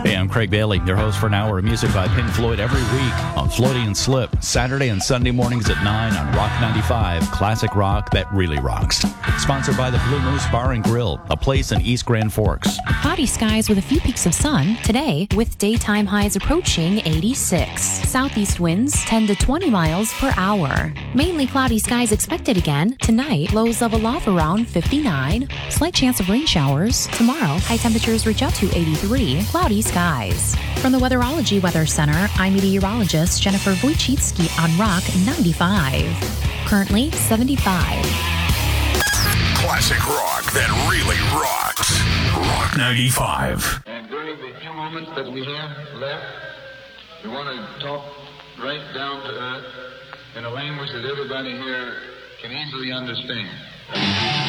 Hey, I'm Craig Bailey, your host for an hour of music by Pink Floyd every week on Floaty and Slip, Saturday and Sunday mornings at 9 on Rock 95, classic rock that really rocks. Sponsored by the Blue Moose Bar and Grill, a place in East Grand Forks. Cloudy skies with a few peaks of sun today, with daytime highs approaching 86. Southeast winds 10 to 20 miles per hour. Mainly cloudy skies expected again tonight. Lows level off around 59. Slight chance of rain showers. Tomorrow, high temperatures reach up to 83. Cloudy skies. From the Weatherology Weather Center, I'm meteorologist Jennifer Wojcicki on Rock 95. Currently 75. Classic rock that really rocks. Rock 95. And during the few moments that we have left, we want to talk right down to earth in a language that everybody here can easily understand.